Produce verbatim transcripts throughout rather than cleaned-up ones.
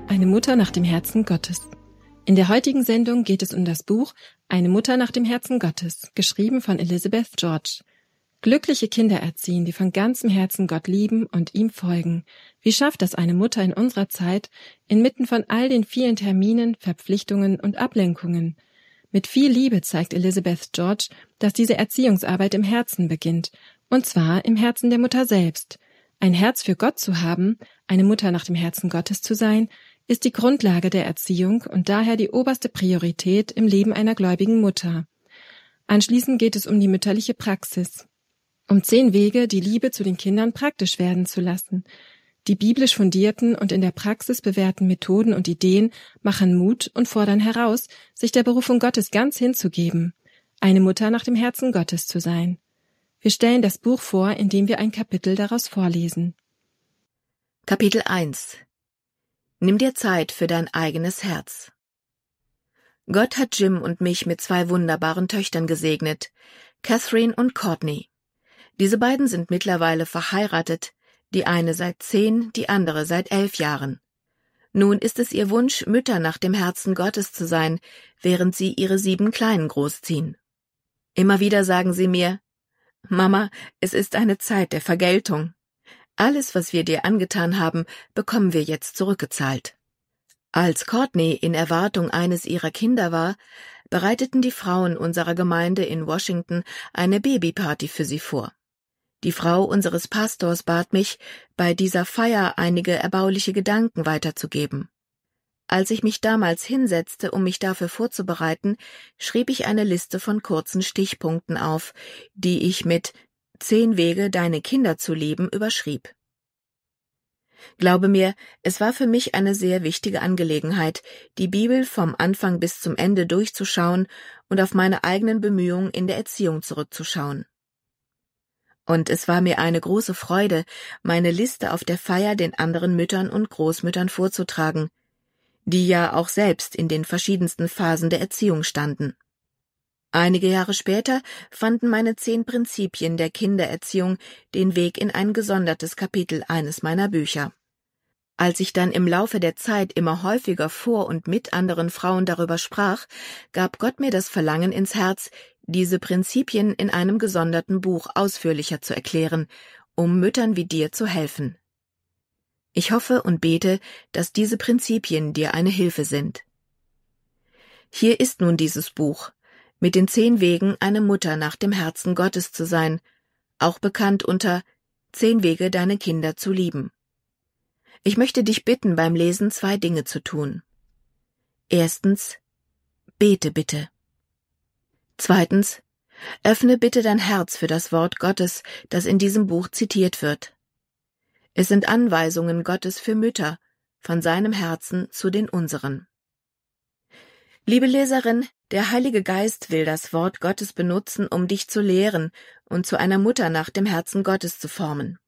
Eine Mutter nach dem Herzen Gottes. In der heutigen Sendung geht es um das Buch Eine Mutter nach dem Herzen Gottes, geschrieben von Elizabeth George. Glückliche Kinder erziehen, die von ganzem Herzen Gott lieben und ihm folgen. Wie schafft das eine Mutter in unserer Zeit, inmitten von all den vielen Terminen, Verpflichtungen und Ablenkungen? Mit viel Liebe zeigt Elizabeth George, dass diese Erziehungsarbeit im Herzen beginnt, und zwar im Herzen der Mutter selbst. Ein Herz für Gott zu haben, eine Mutter nach dem Herzen Gottes zu sein, ist die Grundlage der Erziehung und daher die oberste Priorität im Leben einer gläubigen Mutter. Anschließend geht es um die mütterliche Praxis. Um zehn Wege, die Liebe zu den Kindern praktisch werden zu lassen. Die biblisch fundierten und in der Praxis bewährten Methoden und Ideen machen Mut und fordern heraus, sich der Berufung Gottes ganz hinzugeben, eine Mutter nach dem Herzen Gottes zu sein. Wir stellen das Buch vor, indem wir ein Kapitel daraus vorlesen. Kapitel eins. Nimm dir Zeit für dein eigenes Herz. Gott hat Jim und mich mit zwei wunderbaren Töchtern gesegnet, Catherine und Courtney. Diese beiden sind mittlerweile verheiratet, die eine seit zehn, die andere seit elf Jahren. Nun ist es ihr Wunsch, Mütter nach dem Herzen Gottes zu sein, während sie ihre sieben Kleinen großziehen. Immer wieder sagen sie mir: Mama, es ist eine Zeit der Vergeltung. Alles, was wir dir angetan haben, bekommen wir jetzt zurückgezahlt. Als Courtney in Erwartung eines ihrer Kinder war, bereiteten die Frauen unserer Gemeinde in Washington eine Babyparty für sie vor. Die Frau unseres Pastors bat mich, bei dieser Feier einige erbauliche Gedanken weiterzugeben. Als ich mich damals hinsetzte, um mich dafür vorzubereiten, schrieb ich eine Liste von kurzen Stichpunkten auf, die ich mit Zehn Wege, deine Kinder zu lieben, überschrieb. Glaube mir, es war für mich eine sehr wichtige Angelegenheit, die Bibel vom Anfang bis zum Ende durchzuschauen und auf meine eigenen Bemühungen in der Erziehung zurückzuschauen. Und es war mir eine große Freude, meine Liste auf der Feier den anderen Müttern und Großmüttern vorzutragen, die ja auch selbst in den verschiedensten Phasen der Erziehung standen. Einige Jahre später fanden meine zehn Prinzipien der Kindererziehung den Weg in ein gesondertes Kapitel eines meiner Bücher. Als ich dann im Laufe der Zeit immer häufiger vor und mit anderen Frauen darüber sprach, gab Gott mir das Verlangen ins Herz, diese Prinzipien in einem gesonderten Buch ausführlicher zu erklären, um Müttern wie dir zu helfen. Ich hoffe und bete, dass diese Prinzipien dir eine Hilfe sind. Hier ist nun dieses Buch, mit den zehn Wegen, eine Mutter nach dem Herzen Gottes zu sein, auch bekannt unter Zehn Wege, deine Kinder zu lieben. Ich möchte dich bitten, beim Lesen zwei Dinge zu tun. Erstens, bete bitte. Zweitens, öffne bitte dein Herz für das Wort Gottes, das in diesem Buch zitiert wird. Es sind Anweisungen Gottes für Mütter, von seinem Herzen zu den unseren. Liebe Leserin, der Heilige Geist will das Wort Gottes benutzen, um dich zu lehren und zu einer Mutter nach dem Herzen Gottes zu formen.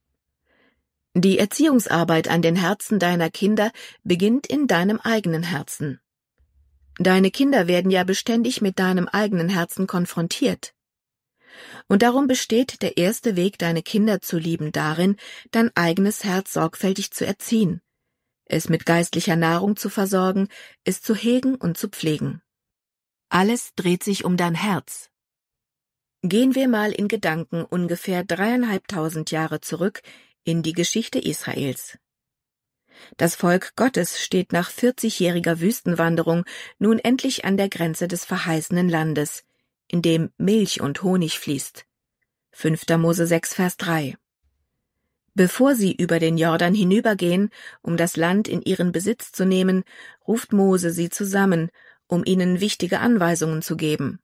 Die Erziehungsarbeit an den Herzen deiner Kinder beginnt in deinem eigenen Herzen. Deine Kinder werden ja beständig mit deinem eigenen Herzen konfrontiert. Und darum besteht der erste Weg, deine Kinder zu lieben, darin, dein eigenes Herz sorgfältig zu erziehen, es mit geistlicher Nahrung zu versorgen, es zu hegen und zu pflegen. Alles dreht sich um dein Herz. Gehen wir mal in Gedanken ungefähr dreieinhalbtausend Jahre zurück in die Geschichte Israels. Das Volk Gottes steht nach vierzigjähriger Wüstenwanderung nun endlich an der Grenze des verheißenen Landes, in dem Milch und Honig fließt. fünfter Mose sechs, Vers drei. Bevor sie über den Jordan hinübergehen, um das Land in ihren Besitz zu nehmen, ruft Mose sie zusammen, um ihnen wichtige Anweisungen zu geben.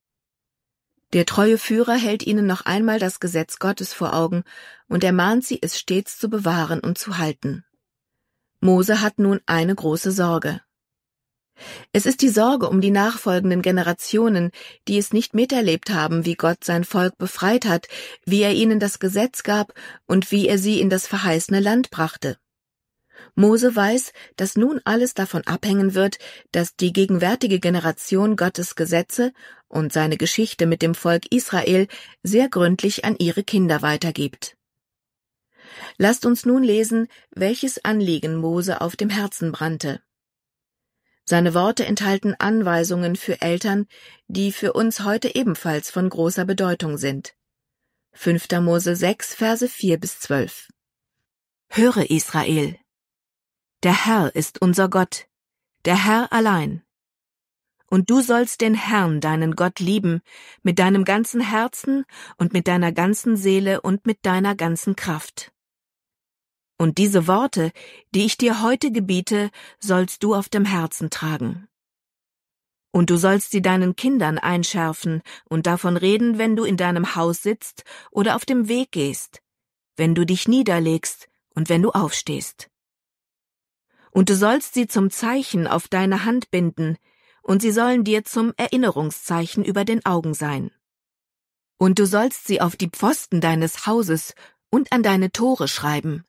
Der treue Führer hält ihnen noch einmal das Gesetz Gottes vor Augen und ermahnt sie, es stets zu bewahren und zu halten. Mose hat nun eine große Sorge. Es ist die Sorge um die nachfolgenden Generationen, die es nicht miterlebt haben, wie Gott sein Volk befreit hat, wie er ihnen das Gesetz gab und wie er sie in das verheißene Land brachte. Mose weiß, dass nun alles davon abhängen wird, dass die gegenwärtige Generation Gottes Gesetze und seine Geschichte mit dem Volk Israel sehr gründlich an ihre Kinder weitergibt. Lasst uns nun lesen, welches Anliegen Mose auf dem Herzen brannte. Seine Worte enthalten Anweisungen für Eltern, die für uns heute ebenfalls von großer Bedeutung sind. fünfter Mose sechs, Verse vier bis zwölf. Höre, Israel! Der Herr ist unser Gott, der Herr allein. Und du sollst den Herrn, deinen Gott, lieben, mit deinem ganzen Herzen und mit deiner ganzen Seele und mit deiner ganzen Kraft. Und diese Worte, die ich dir heute gebiete, sollst du auf dem Herzen tragen. Und du sollst sie deinen Kindern einschärfen und davon reden, wenn du in deinem Haus sitzt oder auf dem Weg gehst, wenn du dich niederlegst und wenn du aufstehst. Und du sollst sie zum Zeichen auf deine Hand binden, und sie sollen dir zum Erinnerungszeichen über den Augen sein. Und du sollst sie auf die Pfosten deines Hauses und an deine Tore schreiben.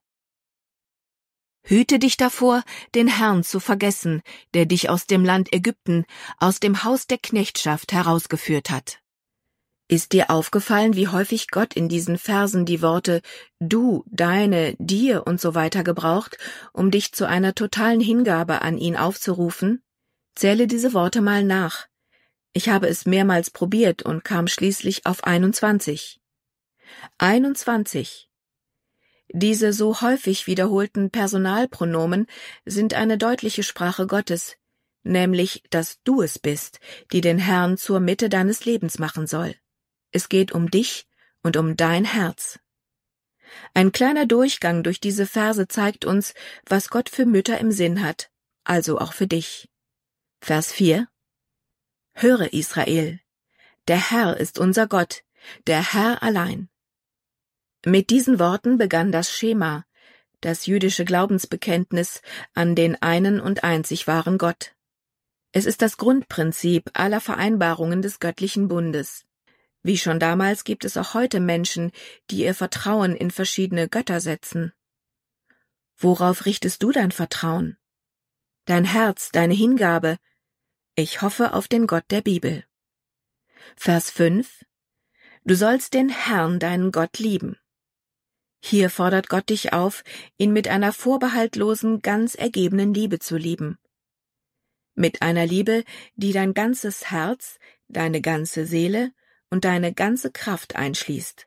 Hüte dich davor, den Herrn zu vergessen, der dich aus dem Land Ägypten, aus dem Haus der Knechtschaft herausgeführt hat. Ist dir aufgefallen, wie häufig Gott in diesen Versen die Worte du, deine, dir und so weiter gebraucht, um dich zu einer totalen Hingabe an ihn aufzurufen? Zähle diese Worte mal nach. Ich habe es mehrmals probiert und kam schließlich auf einundzwanzig. einundzwanzig. Diese so häufig wiederholten Personalpronomen sind eine deutliche Sprache Gottes, nämlich, dass du es bist, die den Herrn zur Mitte deines Lebens machen soll. Es geht um dich und um dein Herz. Ein kleiner Durchgang durch diese Verse zeigt uns, was Gott für Mütter im Sinn hat, also auch für dich. Vers vier. Höre, Israel! Der Herr ist unser Gott, der Herr allein. Mit diesen Worten begann das Schema, das jüdische Glaubensbekenntnis an den einen und einzig wahren Gott. Es ist das Grundprinzip aller Vereinbarungen des göttlichen Bundes. Wie schon damals gibt es auch heute Menschen, die ihr Vertrauen in verschiedene Götter setzen. Worauf richtest du dein Vertrauen? Dein Herz, deine Hingabe? Ich hoffe auf den Gott der Bibel. Vers fünf. Du sollst den Herrn, deinen Gott, lieben. Hier fordert Gott dich auf, ihn mit einer vorbehaltlosen, ganz ergebenen Liebe zu lieben. Mit einer Liebe, die dein ganzes Herz, deine ganze Seele und deine ganze Kraft einschließt.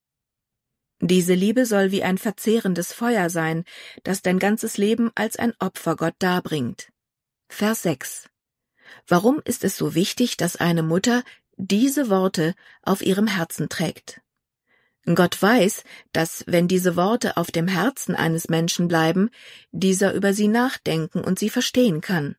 Diese Liebe soll wie ein verzehrendes Feuer sein, das dein ganzes Leben als ein Opfer Gott darbringt. Vers sechs. Warum ist es so wichtig, dass eine Mutter diese Worte auf ihrem Herzen trägt? Gott weiß, dass, wenn diese Worte auf dem Herzen eines Menschen bleiben, dieser über sie nachdenken und sie verstehen kann.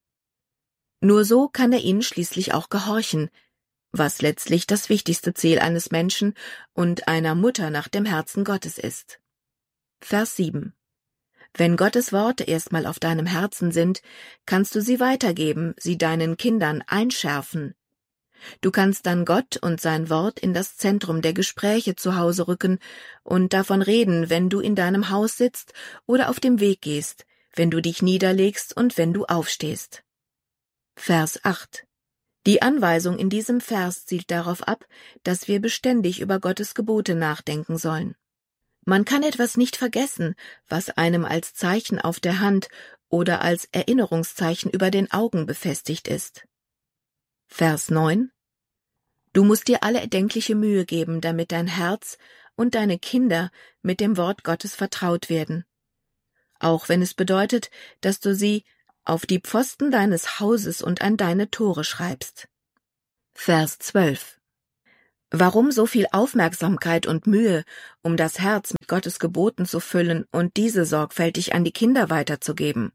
Nur so kann er ihnen schließlich auch gehorchen, was letztlich das wichtigste Ziel eines Menschen und einer Mutter nach dem Herzen Gottes ist. Vers sieben. Wenn Gottes Worte erstmal auf deinem Herzen sind, kannst du sie weitergeben, sie deinen Kindern einschärfen. Du kannst dann Gott und sein Wort in das Zentrum der Gespräche zu Hause rücken und davon reden, wenn du in deinem Haus sitzt oder auf dem Weg gehst, wenn du dich niederlegst und wenn du aufstehst. Vers acht. Die Anweisung in diesem Vers zielt darauf ab, dass wir beständig über Gottes Gebote nachdenken sollen. Man kann etwas nicht vergessen, was einem als Zeichen auf der Hand oder als Erinnerungszeichen über den Augen befestigt ist. Vers neun. Du musst dir alle erdenkliche Mühe geben, damit dein Herz und deine Kinder mit dem Wort Gottes vertraut werden. Auch wenn es bedeutet, dass du sie auf die Pfosten deines Hauses und an deine Tore schreibst. Vers zwölf. Warum so viel Aufmerksamkeit und Mühe, um das Herz mit Gottes Geboten zu füllen und diese sorgfältig an die Kinder weiterzugeben?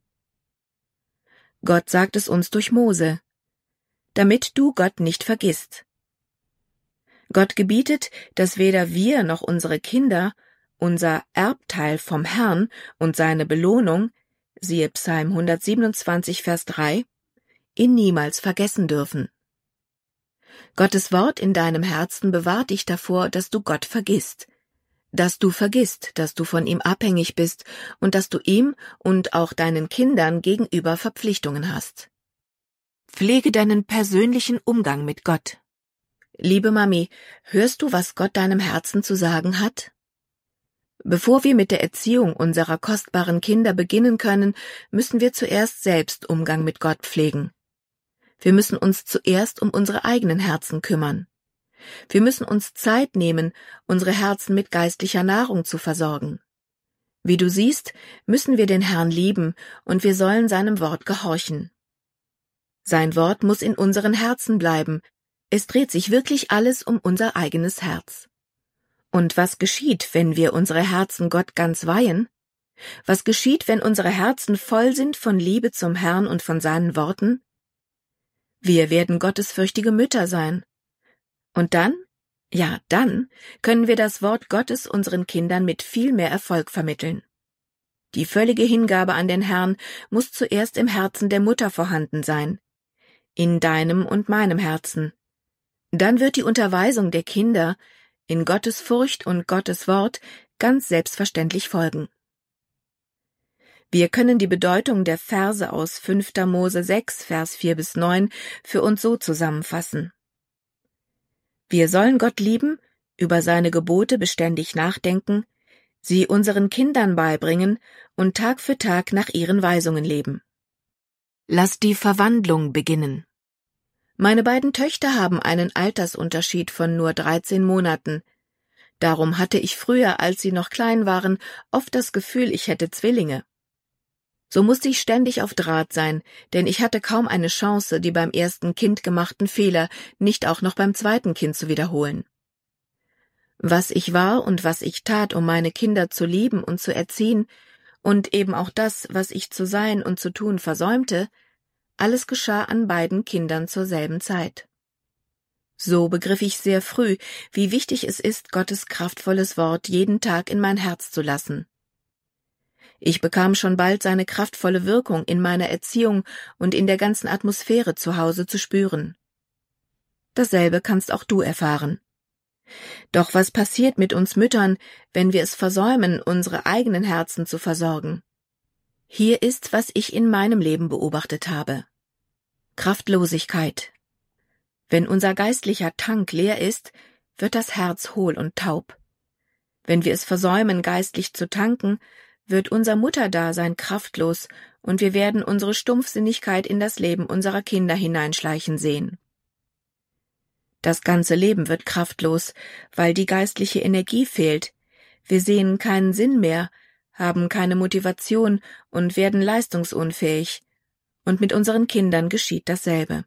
Gott sagt es uns durch Mose, damit du Gott nicht vergisst. Gott gebietet, dass weder wir noch unsere Kinder unser Erbteil vom Herrn und seine Belohnung, siehe Psalm hundertsiebenundzwanzig, Vers drei, ihn niemals vergessen dürfen. Gottes Wort in deinem Herzen bewahrt dich davor, dass du Gott vergisst, dass du vergisst, dass du von ihm abhängig bist und dass du ihm und auch deinen Kindern gegenüber Verpflichtungen hast. Pflege deinen persönlichen Umgang mit Gott. Liebe Mami, hörst du, was Gott deinem Herzen zu sagen hat? Bevor wir mit der Erziehung unserer kostbaren Kinder beginnen können, müssen wir zuerst selbst Umgang mit Gott pflegen. Wir müssen uns zuerst um unsere eigenen Herzen kümmern. Wir müssen uns Zeit nehmen, unsere Herzen mit geistlicher Nahrung zu versorgen. Wie du siehst, müssen wir den Herrn lieben und wir sollen seinem Wort gehorchen. Sein Wort muss in unseren Herzen bleiben. Es dreht sich wirklich alles um unser eigenes Herz. Und was geschieht, wenn wir unsere Herzen Gott ganz weihen? Was geschieht, wenn unsere Herzen voll sind von Liebe zum Herrn und von seinen Worten? Wir werden gottesfürchtige Mütter sein. Und dann, ja, dann können wir das Wort Gottes unseren Kindern mit viel mehr Erfolg vermitteln. Die völlige Hingabe an den Herrn muss zuerst im Herzen der Mutter vorhanden sein, in deinem und meinem Herzen. Dann wird die Unterweisung der Kinder in Gottes Furcht und Gottes Wort ganz selbstverständlich folgen. Wir können die Bedeutung der Verse aus fünfter Mose sechs, Vers vier bis neun für uns so zusammenfassen. Wir sollen Gott lieben, über seine Gebote beständig nachdenken, sie unseren Kindern beibringen und Tag für Tag nach ihren Weisungen leben. Lass die Verwandlung beginnen. Meine beiden Töchter haben einen Altersunterschied von nur dreizehn Monaten. Darum hatte ich früher, als sie noch klein waren, oft das Gefühl, ich hätte Zwillinge. So musste ich ständig auf Draht sein, denn ich hatte kaum eine Chance, die beim ersten Kind gemachten Fehler nicht auch noch beim zweiten Kind zu wiederholen. Was ich war und was ich tat, um meine Kinder zu lieben und zu erziehen, und eben auch das, was ich zu sein und zu tun versäumte, alles geschah an beiden Kindern zur selben Zeit. So begriff ich sehr früh, wie wichtig es ist, Gottes kraftvolles Wort jeden Tag in mein Herz zu lassen. Ich bekam schon bald seine kraftvolle Wirkung in meiner Erziehung und in der ganzen Atmosphäre zu Hause zu spüren. Dasselbe kannst auch du erfahren. Doch was passiert mit uns Müttern, wenn wir es versäumen, unsere eigenen Herzen zu versorgen? Hier ist, was ich in meinem Leben beobachtet habe. Kraftlosigkeit. Wenn unser geistlicher Tank leer ist, wird das Herz hohl und taub. Wenn wir es versäumen, geistlich zu tanken, wird unser Mutterdasein kraftlos und wir werden unsere Stumpfsinnigkeit in das Leben unserer Kinder hineinschleichen sehen. Das ganze Leben wird kraftlos, weil die geistliche Energie fehlt. Wir sehen keinen Sinn mehr, haben keine Motivation und werden leistungsunfähig. Und mit unseren Kindern geschieht dasselbe.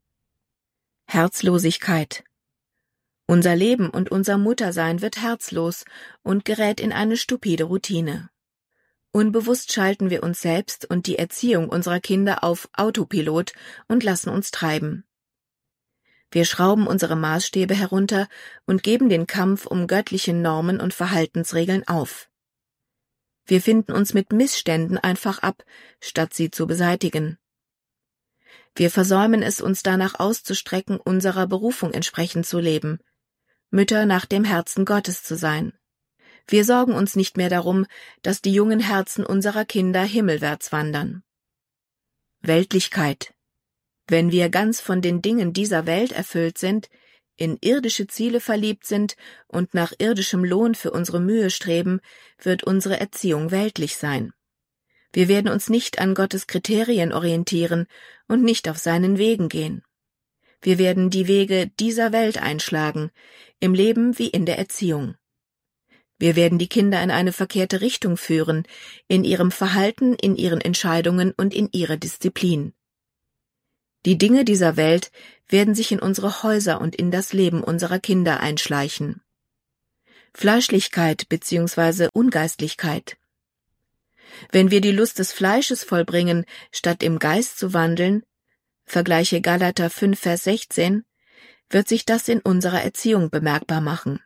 Herzlosigkeit. Unser Leben und unser Muttersein wird herzlos und gerät in eine stupide Routine. Unbewusst schalten wir uns selbst und die Erziehung unserer Kinder auf Autopilot und lassen uns treiben. Wir schrauben unsere Maßstäbe herunter und geben den Kampf um göttliche Normen und Verhaltensregeln auf. Wir finden uns mit Missständen einfach ab, statt sie zu beseitigen. Wir versäumen es, uns danach auszustrecken, unserer Berufung entsprechend zu leben, Mütter nach dem Herzen Gottes zu sein. Wir sorgen uns nicht mehr darum, dass die jungen Herzen unserer Kinder himmelwärts wandern. Weltlichkeit. Wenn wir ganz von den Dingen dieser Welt erfüllt sind, in irdische Ziele verliebt sind und nach irdischem Lohn für unsere Mühe streben, wird unsere Erziehung weltlich sein. Wir werden uns nicht an Gottes Kriterien orientieren und nicht auf seinen Wegen gehen. Wir werden die Wege dieser Welt einschlagen, im Leben wie in der Erziehung. Wir werden die Kinder in eine verkehrte Richtung führen, in ihrem Verhalten, in ihren Entscheidungen und in ihrer Disziplin. Die Dinge dieser Welt werden sich in unsere Häuser und in das Leben unserer Kinder einschleichen. Fleischlichkeit bzw. Ungeistlichkeit. Wenn wir die Lust des Fleisches vollbringen, statt im Geist zu wandeln, vergleiche Galater fünf, Vers sechzehn, wird sich das in unserer Erziehung bemerkbar machen.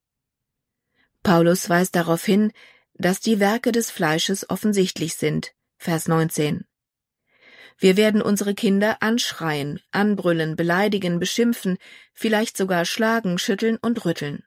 Paulus weist darauf hin, dass die Werke des Fleisches offensichtlich sind, Vers neunzehn. Wir werden unsere Kinder anschreien, anbrüllen, beleidigen, beschimpfen, vielleicht sogar schlagen, schütteln und rütteln.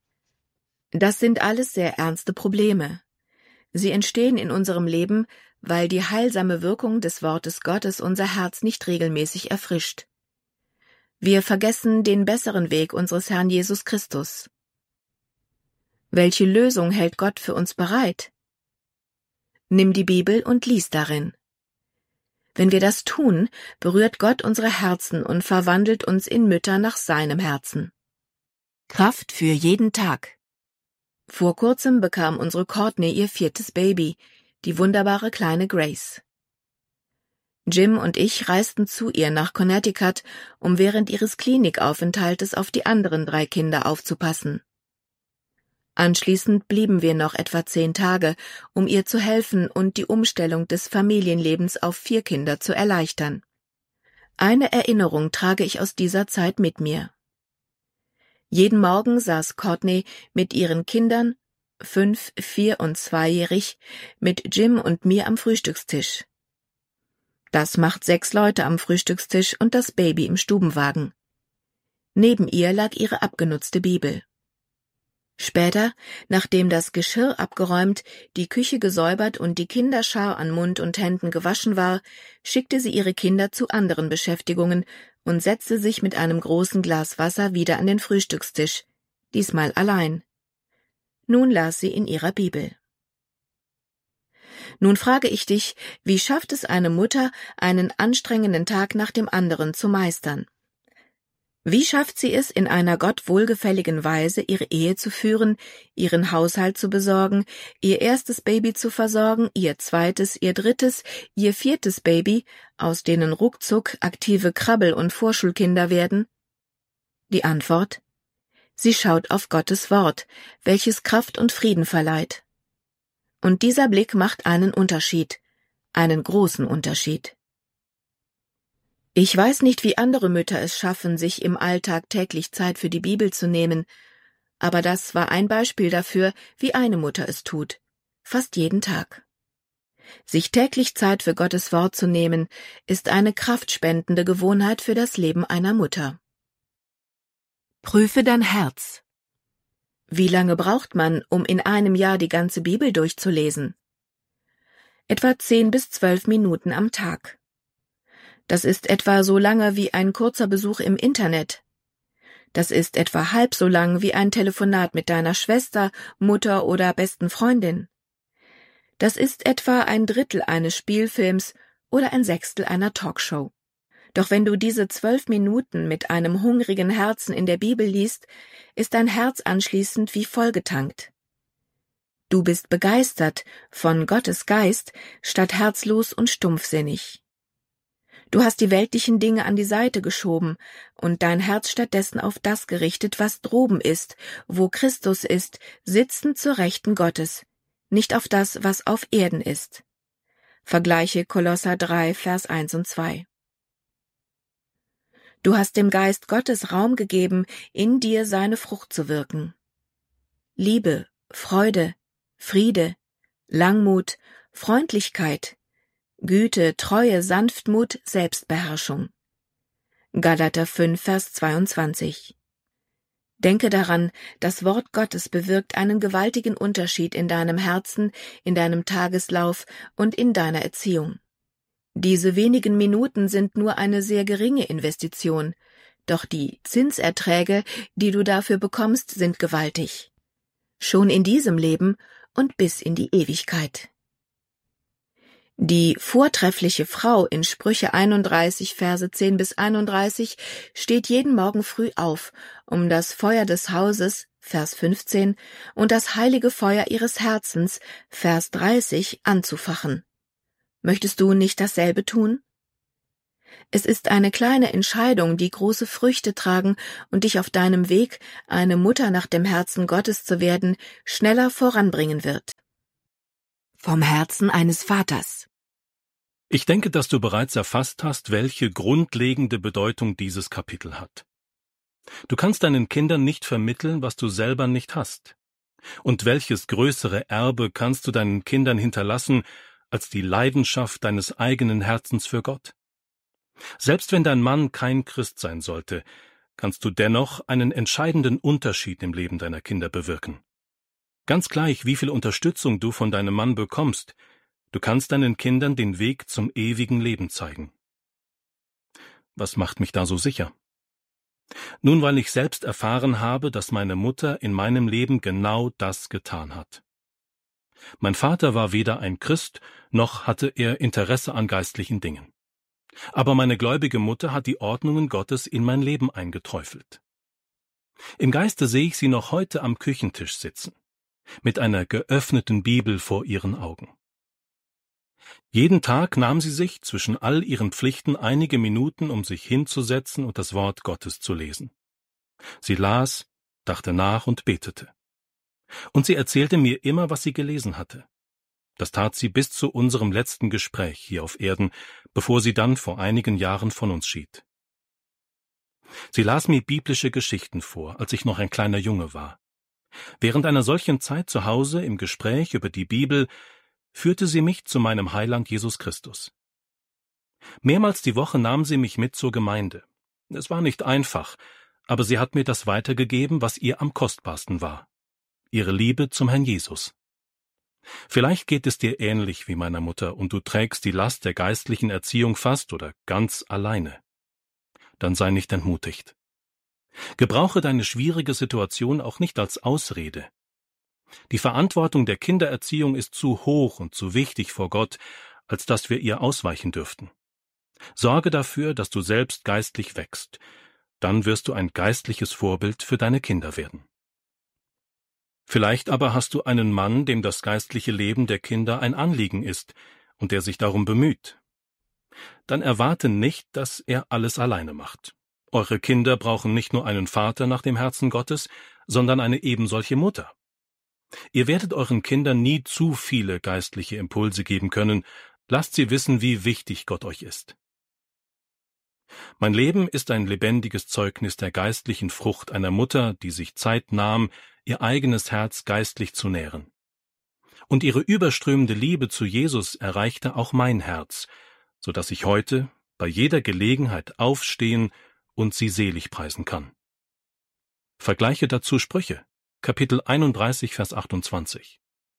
Das sind alles sehr ernste Probleme. Sie entstehen in unserem Leben, weil die heilsame Wirkung des Wortes Gottes unser Herz nicht regelmäßig erfrischt. Wir vergessen den besseren Weg unseres Herrn Jesus Christus. Welche Lösung hält Gott für uns bereit? Nimm die Bibel und lies darin. Wenn wir das tun, berührt Gott unsere Herzen und verwandelt uns in Mütter nach seinem Herzen. Kraft für jeden Tag. Vor kurzem bekam unsere Courtney ihr viertes Baby, die wunderbare kleine Grace. Jim und ich reisten zu ihr nach Connecticut, um während ihres Klinikaufenthaltes auf die anderen drei Kinder aufzupassen. Anschließend blieben wir noch etwa zehn Tage, um ihr zu helfen und die Umstellung des Familienlebens auf vier Kinder zu erleichtern. Eine Erinnerung trage ich aus dieser Zeit mit mir. Jeden Morgen saß Courtney mit ihren Kindern, fünf, vier und zweijährig, mit Jim und mir am Frühstückstisch. Das macht sechs Leute am Frühstückstisch und das Baby im Stubenwagen. Neben ihr lag ihre abgenutzte Bibel. Später, nachdem das Geschirr abgeräumt, die Küche gesäubert und die Kinderschar an Mund und Händen gewaschen war, schickte sie ihre Kinder zu anderen Beschäftigungen und setzte sich mit einem großen Glas Wasser wieder an den Frühstückstisch, diesmal allein. Nun las sie in ihrer Bibel. Nun frage ich dich, wie schafft es eine Mutter, einen anstrengenden Tag nach dem anderen zu meistern? Wie schafft sie es, in einer Gott wohlgefälligen Weise ihre Ehe zu führen, ihren Haushalt zu besorgen, ihr erstes Baby zu versorgen, ihr zweites, ihr drittes, ihr viertes Baby, aus denen ruckzuck aktive Krabbel- und Vorschulkinder werden? Die Antwort: Sie schaut auf Gottes Wort, welches Kraft und Frieden verleiht. Und dieser Blick macht einen Unterschied, einen großen Unterschied. Ich weiß nicht, wie andere Mütter es schaffen, sich im Alltag täglich Zeit für die Bibel zu nehmen, aber das war ein Beispiel dafür, wie eine Mutter es tut, fast jeden Tag. Sich täglich Zeit für Gottes Wort zu nehmen, ist eine kraftspendende Gewohnheit für das Leben einer Mutter. Prüfe dein Herz. Wie lange braucht man, um in einem Jahr die ganze Bibel durchzulesen? Etwa zehn bis zwölf Minuten am Tag. Das ist etwa so lange wie ein kurzer Besuch im Internet. Das ist etwa halb so lang wie ein Telefonat mit deiner Schwester, Mutter oder besten Freundin. Das ist etwa ein Drittel eines Spielfilms oder ein Sechstel einer Talkshow. Doch wenn du diese zwölf Minuten mit einem hungrigen Herzen in der Bibel liest, ist dein Herz anschließend wie vollgetankt. Du bist begeistert von Gottes Geist statt herzlos und stumpfsinnig. Du hast die weltlichen Dinge an die Seite geschoben und dein Herz stattdessen auf das gerichtet, was droben ist, wo Christus ist, sitzend zur Rechten Gottes, nicht auf das, was auf Erden ist. Vergleiche Kolosser drei, Vers eins und zwei. Du hast dem Geist Gottes Raum gegeben, in dir seine Frucht zu wirken. Liebe, Freude, Friede, Langmut, Freundlichkeit, Güte, Treue, Sanftmut, Selbstbeherrschung. Galater fünf, Vers zweiundzwanzig. Denke daran, das Wort Gottes bewirkt einen gewaltigen Unterschied in deinem Herzen, in deinem Tageslauf und in deiner Erziehung. Diese wenigen Minuten sind nur eine sehr geringe Investition, doch die Zinserträge, die du dafür bekommst, sind gewaltig. Schon in diesem Leben und bis in die Ewigkeit. Die vortreffliche Frau in Sprüche einunddreißig, Verse zehn bis einunddreißig steht jeden Morgen früh auf, um das Feuer des Hauses, Vers fünfzehn, und das heilige Feuer ihres Herzens, Vers dreißig, anzufachen. Möchtest du nicht dasselbe tun? Es ist eine kleine Entscheidung, die große Früchte tragen und dich auf deinem Weg, eine Mutter nach dem Herzen Gottes zu werden, schneller voranbringen wird. Vom Herzen eines Vaters. Ich denke, dass du bereits erfasst hast, welche grundlegende Bedeutung dieses Kapitel hat. Du kannst deinen Kindern nicht vermitteln, was du selber nicht hast. Und welches größere Erbe kannst du deinen Kindern hinterlassen, als die Leidenschaft deines eigenen Herzens für Gott? Selbst wenn dein Mann kein Christ sein sollte, kannst du dennoch einen entscheidenden Unterschied im Leben deiner Kinder bewirken. Ganz gleich, wie viel Unterstützung du von deinem Mann bekommst, du kannst deinen Kindern den Weg zum ewigen Leben zeigen. Was macht mich da so sicher? Nun, weil ich selbst erfahren habe, dass meine Mutter in meinem Leben genau das getan hat. Mein Vater war weder ein Christ, noch hatte er Interesse an geistlichen Dingen. Aber meine gläubige Mutter hat die Ordnungen Gottes in mein Leben eingeträufelt. Im Geiste sehe ich sie noch heute am Küchentisch sitzen, mit einer geöffneten Bibel vor ihren Augen. Jeden Tag nahm sie sich zwischen all ihren Pflichten einige Minuten, um sich hinzusetzen und das Wort Gottes zu lesen. Sie las, dachte nach und betete. Und sie erzählte mir immer, was sie gelesen hatte. Das tat sie bis zu unserem letzten Gespräch hier auf Erden, bevor sie dann vor einigen Jahren von uns schied. Sie las mir biblische Geschichten vor, als ich noch ein kleiner Junge war. Während einer solchen Zeit zu Hause im Gespräch über die Bibel führte sie mich zu meinem Heiland Jesus Christus. Mehrmals die Woche nahm sie mich mit zur Gemeinde. Es war nicht einfach, aber sie hat mir das weitergegeben, was ihr am kostbarsten war: ihre Liebe zum Herrn Jesus. Vielleicht geht es dir ähnlich wie meiner Mutter und du trägst die Last der geistlichen Erziehung fast oder ganz alleine. Dann sei nicht entmutigt. Gebrauche deine schwierige Situation auch nicht als Ausrede. Die Verantwortung der Kindererziehung ist zu hoch und zu wichtig vor Gott, als dass wir ihr ausweichen dürften. Sorge dafür, dass du selbst geistlich wächst. Dann wirst du ein geistliches Vorbild für deine Kinder werden. Vielleicht aber hast du einen Mann, dem das geistliche Leben der Kinder ein Anliegen ist und der sich darum bemüht. Dann erwarte nicht, dass er alles alleine macht. Eure Kinder brauchen nicht nur einen Vater nach dem Herzen Gottes, sondern eine ebensolche Mutter. Ihr werdet euren Kindern nie zu viele geistliche Impulse geben können. Lasst sie wissen, wie wichtig Gott euch ist. Mein Leben ist ein lebendiges Zeugnis der geistlichen Frucht einer Mutter, die sich Zeit nahm, ihr eigenes Herz geistlich zu nähren. Und ihre überströmende Liebe zu Jesus erreichte auch mein Herz, so dass ich heute bei jeder Gelegenheit aufstehen und sie selig preisen kann. Vergleiche dazu Sprüche, Kapitel einunddreißig, Vers achtundzwanzig.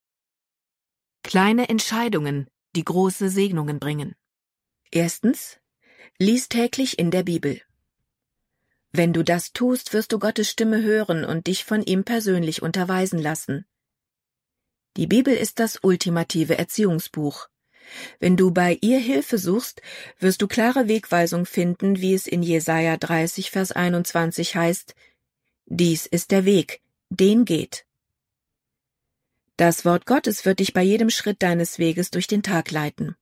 Kleine Entscheidungen, die große Segnungen bringen. Erstens, lies täglich in der Bibel. Wenn du das tust, wirst du Gottes Stimme hören und dich von ihm persönlich unterweisen lassen. Die Bibel ist das ultimative Erziehungsbuch. Wenn du bei ihr Hilfe suchst, wirst du klare Wegweisung finden, wie es in Jesaja dreißig, Vers einundzwanzig heißt: Dies ist der Weg, den geht. Das Wort Gottes wird dich bei jedem Schritt deines Weges durch den Tag leiten.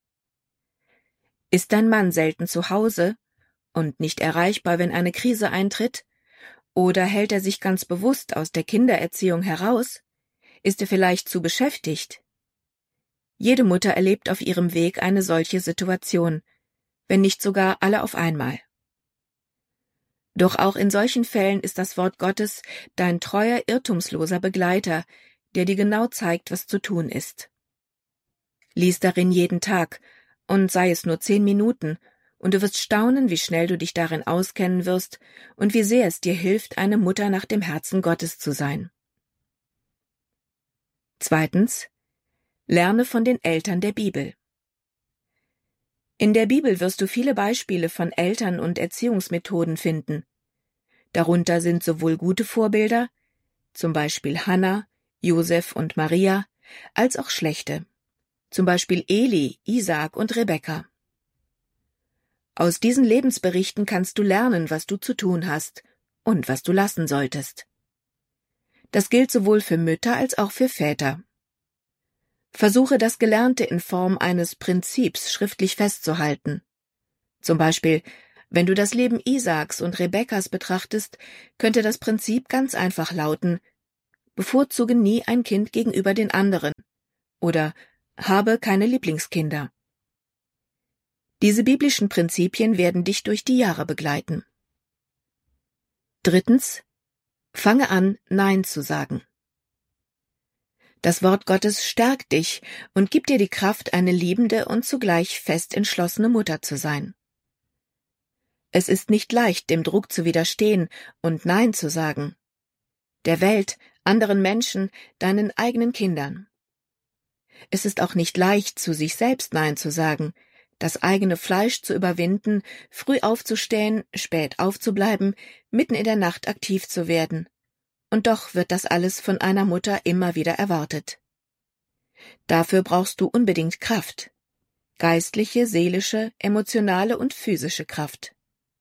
Ist dein Mann selten zu Hause und nicht erreichbar, wenn eine Krise eintritt? Oder hält er sich ganz bewusst aus der Kindererziehung heraus? Ist er vielleicht zu beschäftigt? Jede Mutter erlebt auf ihrem Weg eine solche Situation, wenn nicht sogar alle auf einmal. Doch auch in solchen Fällen ist das Wort Gottes dein treuer, irrtumsloser Begleiter, der dir genau zeigt, was zu tun ist. Lies darin jeden Tag, und sei es nur zehn Minuten, und du wirst staunen, wie schnell du dich darin auskennen wirst und wie sehr es dir hilft, eine Mutter nach dem Herzen Gottes zu sein. Zweitens, lerne von den Eltern der Bibel. In der Bibel wirst du viele Beispiele von Eltern und Erziehungsmethoden finden. Darunter sind sowohl gute Vorbilder, zum Beispiel Hannah, Josef und Maria, als auch schlechte, zum Beispiel Eli, Isaak und Rebekka. Aus diesen Lebensberichten kannst du lernen, was du zu tun hast und was du lassen solltest. Das gilt sowohl für Mütter als auch für Väter. Versuche das Gelernte in Form eines Prinzips schriftlich festzuhalten. Zum Beispiel, wenn du das Leben Isaaks und Rebekkas betrachtest, könnte das Prinzip ganz einfach lauten: Bevorzuge nie ein Kind gegenüber den anderen oder habe keine Lieblingskinder. Diese biblischen Prinzipien werden dich durch die Jahre begleiten. Drittens, fange an, Nein zu sagen. Das Wort Gottes stärkt dich und gibt dir die Kraft, eine liebende und zugleich fest entschlossene Mutter zu sein. Es ist nicht leicht, dem Druck zu widerstehen und Nein zu sagen. Der Welt, anderen Menschen, deinen eigenen Kindern. Es ist auch nicht leicht, zu sich selbst Nein zu sagen, das eigene Fleisch zu überwinden, früh aufzustehen, spät aufzubleiben, mitten in der Nacht aktiv zu werden. Und doch wird das alles von einer Mutter immer wieder erwartet. Dafür brauchst du unbedingt Kraft. Geistliche, seelische, emotionale und physische Kraft.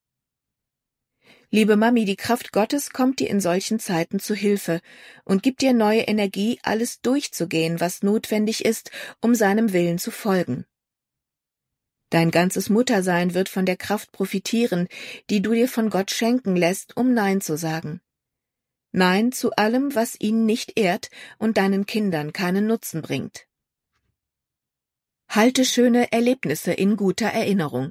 Liebe Mami, die Kraft Gottes kommt dir in solchen Zeiten zu Hilfe und gibt dir neue Energie, alles durchzugehen, was notwendig ist, um seinem Willen zu folgen. Dein ganzes Muttersein wird von der Kraft profitieren, die du dir von Gott schenken lässt, um Nein zu sagen. Nein zu allem, was ihn nicht ehrt und deinen Kindern keinen Nutzen bringt. Halte schöne Erlebnisse in guter Erinnerung.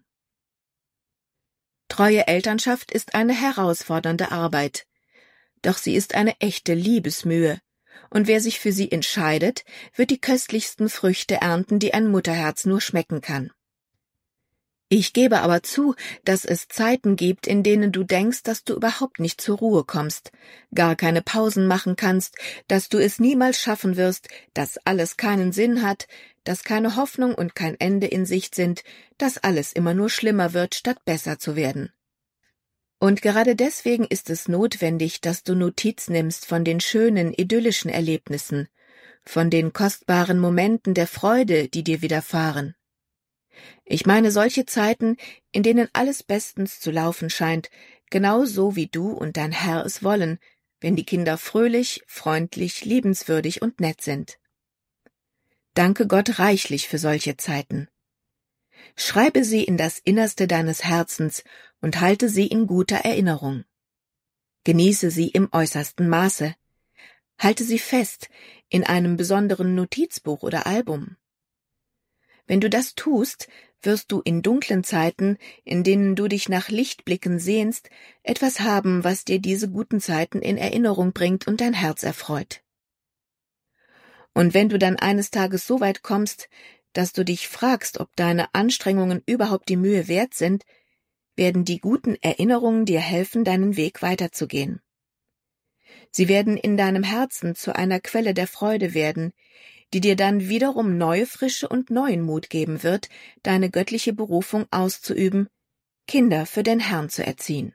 Treue Elternschaft ist eine herausfordernde Arbeit, doch sie ist eine echte Liebesmühe, und wer sich für sie entscheidet, wird die köstlichsten Früchte ernten, die ein Mutterherz nur schmecken kann. Ich gebe aber zu, dass es Zeiten gibt, in denen du denkst, dass du überhaupt nicht zur Ruhe kommst, gar keine Pausen machen kannst, dass du es niemals schaffen wirst, dass alles keinen Sinn hat, dass keine Hoffnung und kein Ende in Sicht sind, dass alles immer nur schlimmer wird, statt besser zu werden. Und gerade deswegen ist es notwendig, dass du Notiz nimmst von den schönen, idyllischen Erlebnissen, von den kostbaren Momenten der Freude, die dir widerfahren. Ich meine solche Zeiten, in denen alles bestens zu laufen scheint, genau so wie du und dein Herr es wollen, wenn die Kinder fröhlich, freundlich, liebenswürdig und nett sind. Danke Gott reichlich für solche Zeiten. Schreibe sie in das Innerste deines Herzens und halte sie in guter Erinnerung. Genieße sie im äußersten Maße. Halte sie fest in einem besonderen Notizbuch oder Album. Wenn du das tust, wirst du in dunklen Zeiten, in denen du dich nach Lichtblicken sehnst, etwas haben, was dir diese guten Zeiten in Erinnerung bringt und dein Herz erfreut. Und wenn du dann eines Tages so weit kommst, dass du dich fragst, ob deine Anstrengungen überhaupt die Mühe wert sind, werden die guten Erinnerungen dir helfen, deinen Weg weiterzugehen. Sie werden in deinem Herzen zu einer Quelle der Freude werden, die dir dann wiederum neue Frische und neuen Mut geben wird, deine göttliche Berufung auszuüben, Kinder für den Herrn zu erziehen.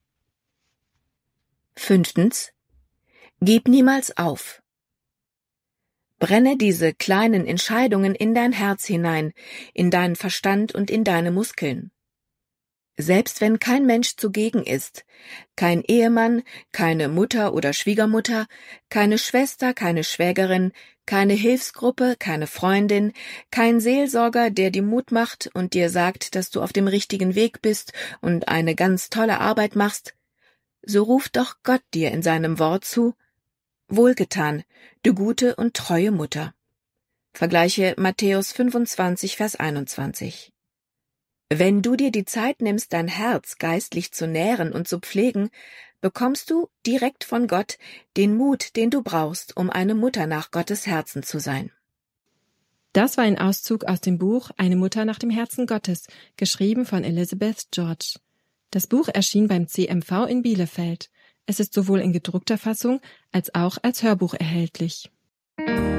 Fünftens. Gib niemals auf. Brenne diese kleinen Entscheidungen in dein Herz hinein, in deinen Verstand und in deine Muskeln. Selbst wenn kein Mensch zugegen ist, kein Ehemann, keine Mutter oder Schwiegermutter, keine Schwester, keine Schwägerin, keine Hilfsgruppe, keine Freundin, kein Seelsorger, der dir Mut macht und dir sagt, dass du auf dem richtigen Weg bist und eine ganz tolle Arbeit machst, so ruft doch Gott dir in seinem Wort zu: Wohlgetan, du gute und treue Mutter. Vergleiche Matthäus fünfundzwanzig, Vers einundzwanzig. Wenn du dir die Zeit nimmst, dein Herz geistlich zu nähren und zu pflegen, bekommst du direkt von Gott den Mut, den du brauchst, um eine Mutter nach Gottes Herzen zu sein. Das war ein Auszug aus dem Buch Eine Mutter nach dem Herzen Gottes, geschrieben von Elizabeth George. Das Buch erschien beim C M V in Bielefeld. Es ist sowohl in gedruckter Fassung als auch als Hörbuch erhältlich.